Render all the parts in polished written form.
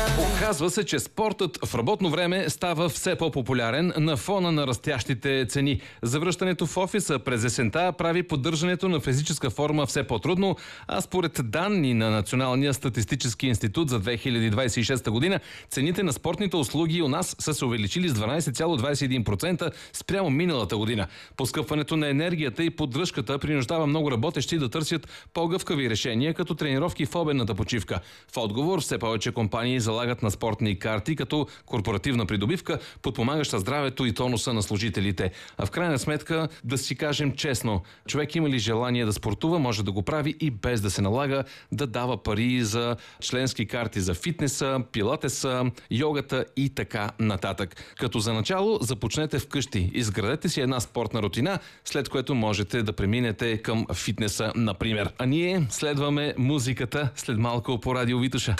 Оказва се, че спортът в работно време става все по-популярен на фона на растящите цени. Завръщането в офиса през есента прави поддържането на физическа форма все по-трудно, а според данни на Националния статистически институт за 2026 година, цените на спортните услуги у нас са се увеличили с 12,21% спрямо миналата година. Поскъпването на енергията и поддръжката принуждава много работещи да търсят по-гъвкави решения, като тренировки в обедната почивка. В отговор все повече компании залагат на спортни карти като корпоративна придобивка, подпомагаща здравето и тонуса на служителите. А в крайна сметка, да си кажем честно, човек има ли желание да спортува, може да го прави и без да се налага да дава пари за членски карти за фитнеса, пилатеса, йогата и така нататък. Като за начало започнете вкъщи. Изградете си една спортна рутина, след което можете да преминете към фитнеса, например. А ние следваме музиката след малко по Радио Витоша.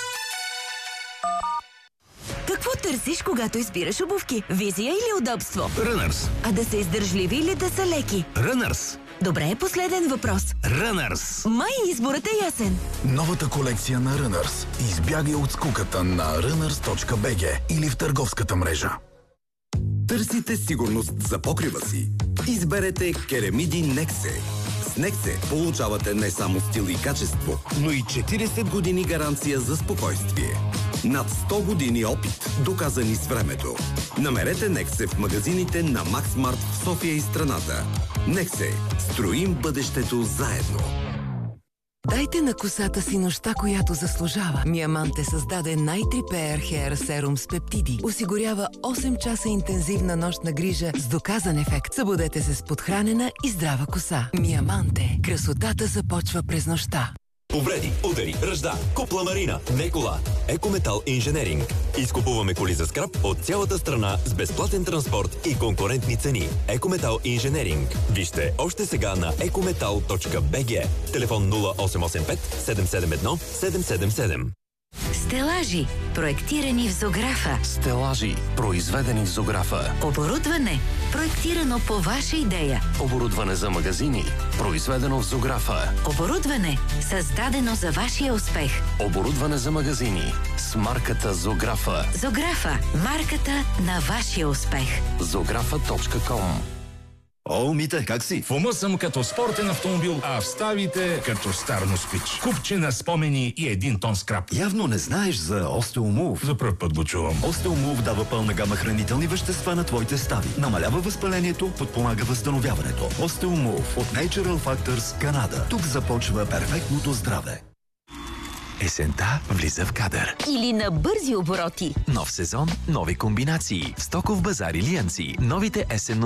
Какво търсиш, когато избираш обувки? Визия или удобство? Runners. А да са издържливи или да са леки? Runners. Добре, последен въпрос. Runners. Май изборът е ясен. Новата колекция на Runners. Избягай от скуката на runners.bg или в търговската мрежа. Търсите сигурност за покрива си? Изберете Керемиди Нексе. С Нексе получавате не само стил и качество, но и 40 години гаранция за спокойствие. Над 100 години опит, доказани с времето. Намерете Нексе в магазините на Максмарт в София и страната. Нексе. Строим бъдещето заедно. Дайте на косата си нощта, която заслужава. Миаманте създаде Night Repair Hair Serum с пептиди. Осигурява 8 часа интензивна нощна грижа с доказан ефект. Събудете се с подхранена и здрава коса. Миаманте. Красотата започва през нощта. Повреди, удари, ръжда, купла марина, не кола. Екометал Инженеринг. Изкупуваме коли за скрап от цялата страна с безплатен транспорт и конкурентни цени. Екометал Инженеринг. Вижте още сега на ecometal.bg. Телефон 0885 771 777. Стелажи, проектирани в Зографа. Стелажи, произведени в Зографа. Оборудване, проектирано по ваша идея. Оборудване за магазини, произведено в Зографа. Оборудване, създадено за вашия успех. Оборудване за магазини с марката Зографа. Зографа, марката на вашия успех. Zographa.com. О, Мите, как си? В ума съм като спортен автомобил, а в ставите като стар москвич. Купче на спомени и 1 тон скрап. Явно не знаеш за Остеомув. За пръв път го чувам. Остеомув дава пълна гама хранителни вещества на твоите стави. Намалява възпалението, подпомага възстановяването. Остеомув от Natural Factors, Канада. Тук започва перфектното здраве. Есента влиза в кадър. Или на бързи обороти. Нов сезон, нови комбинации. В Стоков базар Илиянци. Новите есенно